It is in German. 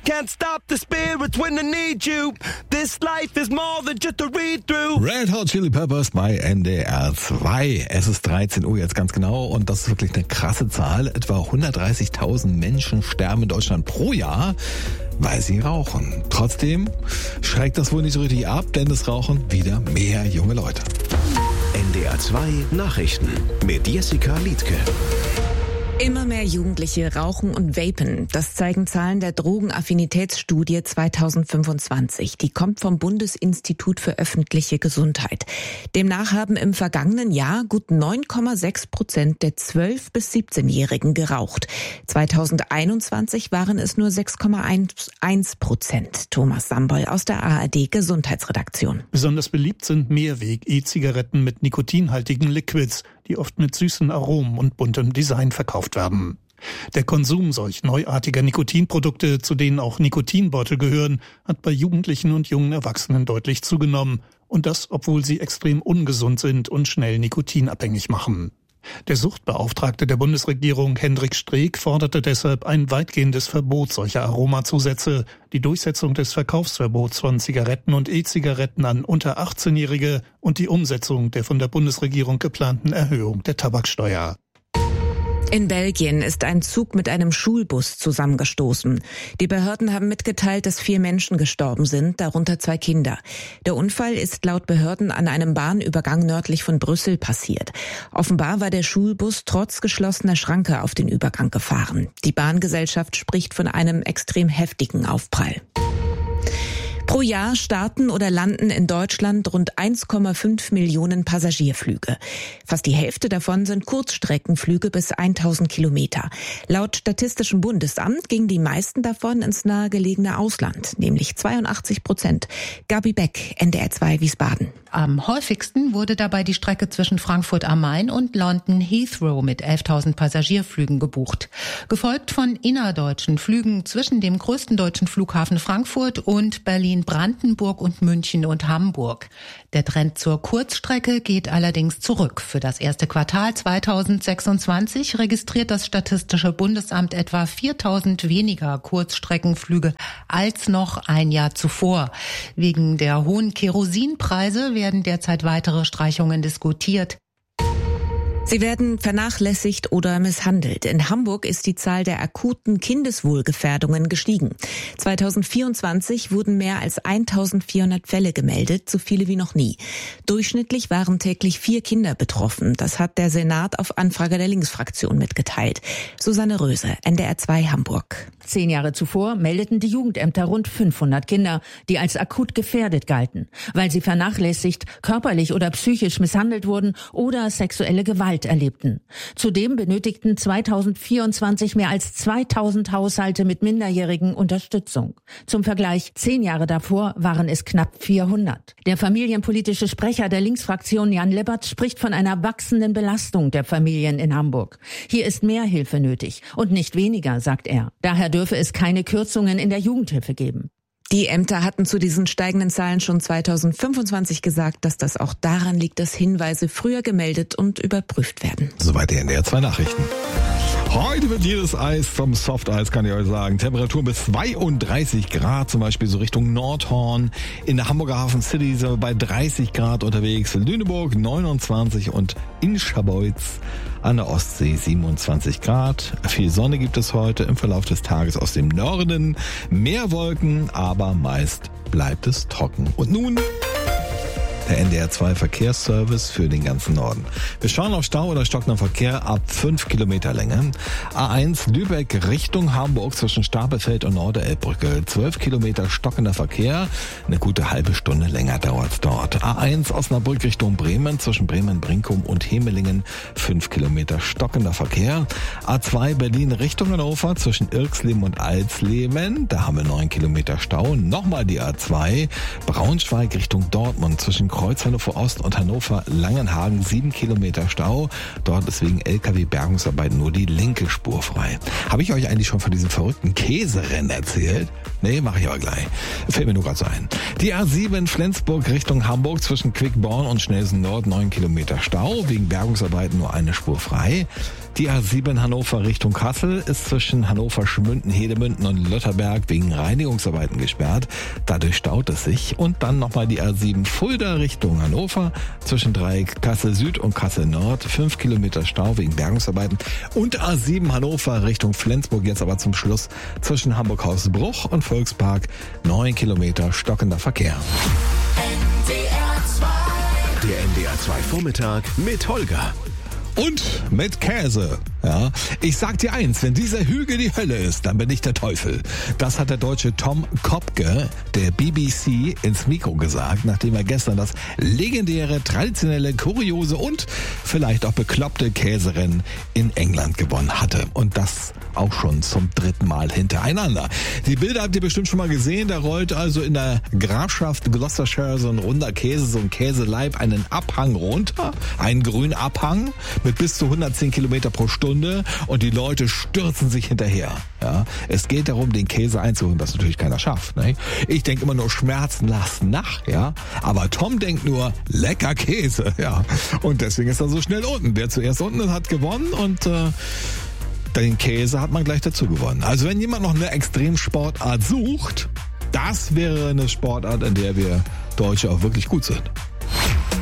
can't stop the spirits when they need you. This life is more than just a read-through. Red Hot Chili Peppers bei NDR 2. Es ist 13 Uhr jetzt ganz genau und das ist wirklich eine krasse Zahl. Etwa 130.000 Menschen sterben in Deutschland pro Jahr, weil sie rauchen. Trotzdem schreckt das wohl nicht so richtig ab, denn es rauchen wieder mehr junge Leute. NDR 2 Nachrichten mit Jessica Liedtke. Immer mehr Jugendliche rauchen und vapen. Das zeigen Zahlen der Drogenaffinitätsstudie 2025. Die kommt vom Bundesinstitut für öffentliche Gesundheit. Demnach haben im vergangenen Jahr gut 9,6% der 12- bis 17-Jährigen geraucht. 2021 waren es nur 6,1%. Thomas Samboll aus der ARD Gesundheitsredaktion. Besonders beliebt sind Mehrweg-E-Zigaretten mit nikotinhaltigen Liquids, die oft mit süßen Aromen und buntem Design verkauft werden. Der Konsum solch neuartiger Nikotinprodukte, zu denen auch Nikotinbeutel gehören, hat bei Jugendlichen und jungen Erwachsenen deutlich zugenommen. Und das, obwohl sie extrem ungesund sind und schnell nikotinabhängig machen. Der Suchtbeauftragte der Bundesregierung, Hendrik Streeck, forderte deshalb ein weitgehendes Verbot solcher Aromazusätze, die Durchsetzung des Verkaufsverbots von Zigaretten und E-Zigaretten an unter 18-Jährige und die Umsetzung der von der Bundesregierung geplanten Erhöhung der Tabaksteuer. In Belgien ist ein Zug mit einem Schulbus zusammengestoßen. Die Behörden haben mitgeteilt, dass 4 Menschen gestorben sind, darunter 2 Kinder. Der Unfall ist laut Behörden an einem Bahnübergang nördlich von Brüssel passiert. Offenbar war der Schulbus trotz geschlossener Schranke auf den Übergang gefahren. Die Bahngesellschaft spricht von einem extrem heftigen Aufprall. Pro Jahr starten oder landen in Deutschland rund 1,5 Millionen Passagierflüge. Fast die Hälfte davon sind Kurzstreckenflüge bis 1000 Kilometer. Laut Statistischem Bundesamt gingen die meisten davon ins nahegelegene Ausland, nämlich 82%. Gabi Beck, NDR 2 Wiesbaden. Am häufigsten wurde dabei die Strecke zwischen Frankfurt am Main und London Heathrow mit 11.000 Passagierflügen gebucht. Gefolgt von innerdeutschen Flügen zwischen dem größten deutschen Flughafen Frankfurt und Berlin, Brandenburg und München und Hamburg. Der Trend zur Kurzstrecke geht allerdings zurück. Für das erste Quartal 2026 registriert das Statistische Bundesamt etwa 4.000 weniger Kurzstreckenflüge als noch ein Jahr zuvor. Wegen der hohen Kerosinpreise werden derzeit weitere Streichungen diskutiert. Sie werden vernachlässigt oder misshandelt. In Hamburg ist die Zahl der akuten Kindeswohlgefährdungen gestiegen. 2024 wurden mehr als 1.400 Fälle gemeldet, so viele wie noch nie. Durchschnittlich waren täglich 4 Kinder betroffen. Das hat der Senat auf Anfrage der Linksfraktion mitgeteilt. Susanne Röse, NDR 2 Hamburg. 10 Jahre zuvor meldeten die Jugendämter rund 500 Kinder, die als akut gefährdet galten, weil sie vernachlässigt, körperlich oder psychisch misshandelt wurden oder sexuelle Gewalt erlebten. Zudem benötigten 2024 mehr als 2000 Haushalte mit Minderjährigen Unterstützung. Zum Vergleich, 10 Jahre davor waren es knapp 400. Der familienpolitische Sprecher der Linksfraktion Jan Lebbert spricht von einer wachsenden Belastung der Familien in Hamburg. Hier ist mehr Hilfe nötig und nicht weniger, sagt er. Daher dürfe es keine Kürzungen in der Jugendhilfe geben. Die Ämter hatten zu diesen steigenden Zahlen schon 2025 gesagt, dass das auch daran liegt, dass Hinweise früher gemeldet und überprüft werden. Soweit die NDR 2 Nachrichten. Heute wird jedes Eis zum Softeis, kann ich euch sagen. Temperatur bis 32 Grad, zum Beispiel so Richtung Nordhorn. In der Hamburger Hafen City sind wir bei 30 Grad unterwegs. Lüneburg 29 und in Scharbeutz an der Ostsee 27 Grad. Viel Sonne gibt es heute im Verlauf des Tages aus dem Norden. Mehr Wolken, aber meist bleibt es trocken. Und nun der NDR 2 Verkehrsservice für den ganzen Norden. Wir schauen auf Stau oder stockender Verkehr ab 5 Kilometer Länge. A1 Lübeck Richtung Hamburg zwischen Stapelfeld und Norderelbbrücke. 12 Kilometer stockender Verkehr. Eine gute halbe Stunde länger dauert's dort. A1 Osnabrück Richtung Bremen zwischen Bremen-Brinkum und Hemelingen. 5 Kilometer stockender Verkehr. A2 Berlin Richtung Hannover zwischen Irxleben und Alsleben. Da haben wir 9 Kilometer Stau. Nochmal die A2 Braunschweig Richtung Dortmund zwischen Kreuz Hannover Ost und Hannover Langenhagen 7 Kilometer Stau. Dort ist wegen LKW-Bergungsarbeit nur die linke Spur frei. Habe ich euch eigentlich schon von diesem verrückten Käserennen erzählt? Nee, mache ich aber gleich. Fällt mir nur gerade so ein. Die A7 Flensburg Richtung Hamburg zwischen Quickborn und Schnelsen Nord 9 Kilometer Stau. Wegen Bergungsarbeiten nur eine Spur frei. Die A7 Hannover Richtung Kassel ist zwischen Hannover-Schmünden, Hedemünden und Lotterberg wegen Reinigungsarbeiten gesperrt. Dadurch staut es sich. Und dann nochmal die A7 Fulda Richtung Hannover zwischen Dreieck Kassel Süd und Kassel Nord. 5 Kilometer Stau wegen Bergungsarbeiten. Und A7 Hannover Richtung Flensburg jetzt aber zum Schluss zwischen Hamburg-Hausbruch und Volkspark. 9 Kilometer stockender Verkehr. Der NDR 2 Vormittag mit Holger. Und mit Käse. Ja, ich sag dir eins, wenn dieser Hügel die Hölle ist, dann bin ich der Teufel. Das hat der Deutsche Tom Kopke der BBC ins Mikro gesagt, nachdem er gestern das legendäre, traditionelle, kuriose und vielleicht auch bekloppte Käserennen in England gewonnen hatte. Und das auch schon zum 3. Mal hintereinander. Die Bilder habt ihr bestimmt schon mal gesehen. Da rollt also in der Grafschaft Gloucestershire so ein runder Käse, so ein Käseleib, einen Abhang runter. Einen grünen Abhang mit bis zu 110 Kilometer pro Stunde. Und die Leute stürzen sich hinterher. Ja, es geht darum, den Käse einzuholen, was natürlich keiner schafft. Ne? Ich denke immer nur, Schmerzen lassen nach. Ja, aber Tom denkt nur, lecker Käse. Ja, und deswegen ist er so schnell unten. Wer zuerst unten ist, hat gewonnen und den Käse hat man gleich dazu gewonnen. Also wenn jemand noch eine Extremsportart sucht, das wäre eine Sportart, in der wir Deutsche auch wirklich gut sind.